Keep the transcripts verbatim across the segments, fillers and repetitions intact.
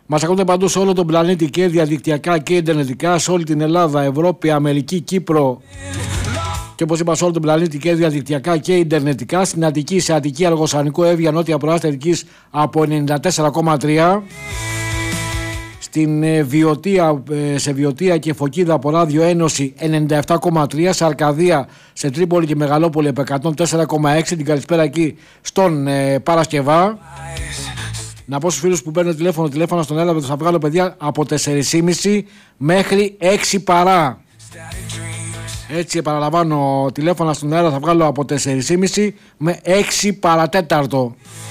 Μας ακούτε παντού σε όλο τον πλανήτη και διαδικτυακά και ιντερνετικά, σε όλη την Ελλάδα, Ευρώπη, Αμερική, Κύπρο και όπως είπα σε όλο τον πλανήτη και διαδικτυακά και ιντερνετικά, στην Αττική, σε Αττική, Αργοσανικό, Εύβοια, Νότια Προάστια Αττικής από ενενήντα τέσσερα κόμμα τρία, στην ε, Βιωτία, ε, σε Βιωτία και Φωκίδα από Ράδιο Ένωση ενενήντα επτά κόμμα τρία, σε Αρκαδία, σε Τρίπολη και Μεγαλόπολη από εκατόν τέσσερα κόμμα έξι, την καλησπέρα εκεί στον ε, Παρασκευά. Να πω στους φίλους που παίρνουν τηλέφωνο, τηλέφωνο στον Έλαβε, θα βγάλω παιδιά από τέσσερις και μισή μέχρι έξι παρά. Έτσι επαναλαμβάνω, τηλέφωνα στον αέρα θα βγάλω από τέσσερις και μισή με έξι παρατέταρτο.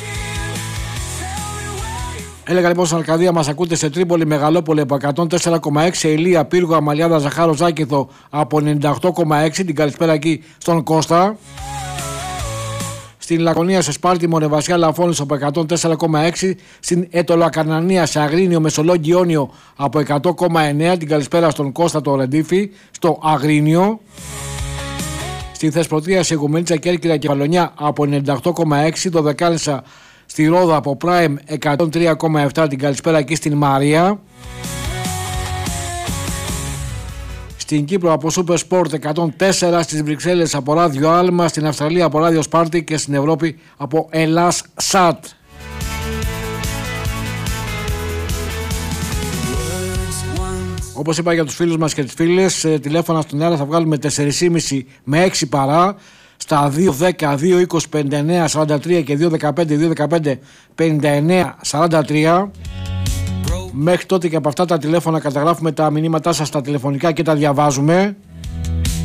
Έλεγα λοιπόν στην Αρκαδία μας ακούτε, σε Τρίπολη, Μεγαλόπολη από εκατόν τέσσερα κόμμα έξι, σε Ηλία, Πύργο, Αμαλιάδα, Ζαχάρο, Ζάκηθο από ενενήντα οκτώ κόμμα έξι, την καλησπέρα εκεί στον Κώστα. Στην Λακωνία, σε Σπάρτη, Μονεβασιά, Λαφώνης από εκατόν τέσσερα κόμμα έξι, στην Ετωλοακαρνανία, σε Αγρίνιο, Μεσολόγγι, Ιόνιο από εκατό κόμμα εννέα, την καλησπέρα στον Κώστα το Ρεντίφη, στο Αγρίνιο. Στην Θεσπρωτεία, σε Γουμενίτσα, Κέρκυρα και Βαλονιά από ενενήντα οκτώ κόμμα έξι, το Δεκάλισσα στη Ρόδα από Prime εκατόν τρία κόμμα επτά, την καλησπέρα εκεί στην Μαρία. Στην Κύπρο από Super Sport εκατόν τέσσερα, στις Βρυξέλλες από Ράδιο Άλμα, στην Αυστραλία από Ράδιο Σπάρτη και στην Ευρώπη από Ελλάς Σατ. Όπως είπα για τους φίλους μας και τις φίλες, τηλέφωνα στον αέρα θα βγάλουμε τέσσερις και μισή με έξι παρά, στα δύο δέκα, δύο είκοσι, πενήντα εννέα, σαράντα τρία και δύο δεκαπέντε, δύο δεκαπέντε, πενήντα εννέα, σαράντα τρία. Μέχρι τότε και από αυτά τα τηλέφωνα καταγράφουμε τα μηνύματά σας στα τηλεφωνικά και τα διαβάζουμε.